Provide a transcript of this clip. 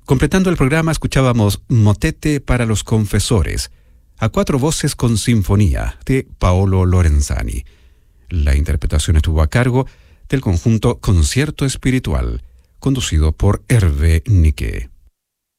Completando el programa escuchábamos Motete para los Confesores, a cuatro voces con sinfonía, de Paolo Lorenzani. La interpretación estuvo a cargo del conjunto Concierto Espiritual, conducido por Hervé Niquet.